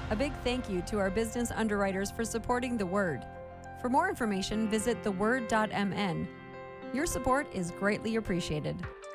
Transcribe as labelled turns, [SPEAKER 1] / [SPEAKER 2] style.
[SPEAKER 1] A big thank you to our business underwriters for supporting The Word. For more information, visit theword.mn. Your support is greatly appreciated.